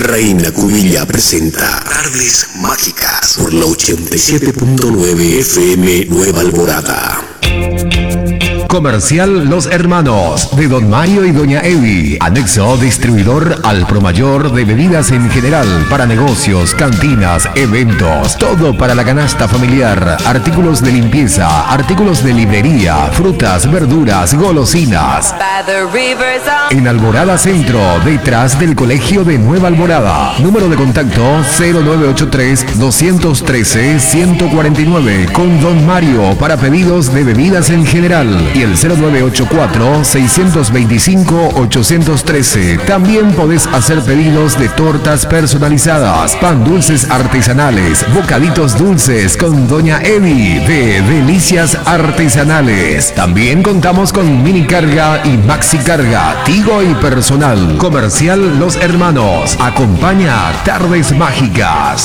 Reina Cubilla presenta Tardes Mágicas por la 87.9 FM Nueva Alborada. Comercial Los Hermanos, de Don Mario y Doña Evi. Anexo distribuidor al Pro Mayor de bebidas en general, para negocios, cantinas, eventos, todo para la canasta familiar, artículos de limpieza, artículos de librería, frutas, verduras, golosinas. En Alborada Centro, detrás del Colegio de Nueva Alborada. Número de contacto 0983-213-149 con Don Mario para pedidos de bebidas en general. Y el 0984-625-813. También podés hacer pedidos de tortas personalizadas, pan dulces artesanales, bocaditos dulces con Doña Evi de Delicias Artesanales. También contamos con mini carga y maxi carga, Tigo y personal. Comercial Los Hermanos. Acompaña Tardes Mágicas.